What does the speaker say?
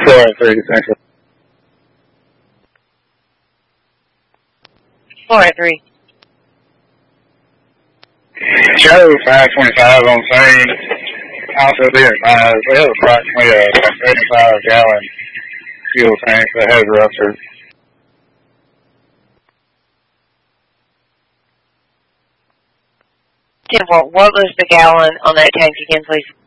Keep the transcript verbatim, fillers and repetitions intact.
four eight three, Central. four eight three. Show five twenty-five on scene. Also be advised, we have approximately a seventy-five gallon fuel tank that has ruptured. Ten four, what was the gallon on that tank again, please?